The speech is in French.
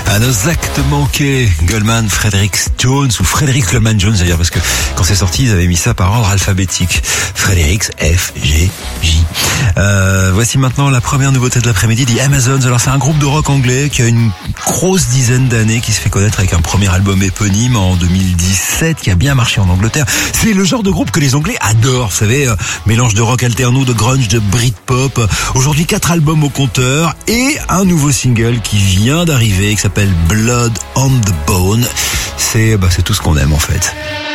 À nos actes manqués, Goldman Frederick Jones, ou Frederick Goldman Jones d'ailleurs, parce que quand c'est sorti, ils avaient mis ça par ordre alphabétique. Frederick, F, G, J. Voici maintenant la première nouveauté de l'après-midi, The Amazons. Alors c'est un groupe de rock anglais qui a une grosse dizaine d'années, qui se fait connaître avec un premier album éponyme en 2017, qui a bien marché en Angleterre. C'est le genre de groupe que les Anglais adorent, vous savez, mélange de rock alterno, de grunge, de Britpop. Aujourd'hui 4 albums au compteur et un nouveau single qui vient d'arriver, qui s'appelle Blood on the Bone. C'est tout ce qu'on aime en fait.